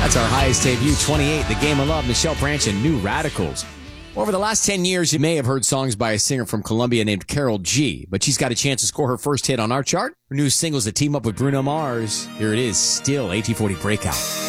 That's our highest debut, 28, The Game of Love, Michelle Branch and New Radicals. Over the last 10 years, you may have heard songs by a singer from Colombia named Karol G, but she's got a chance to score her first hit on our chart. Her new singles that team up with Bruno Mars. Here it is, Still, AT40 Breakout.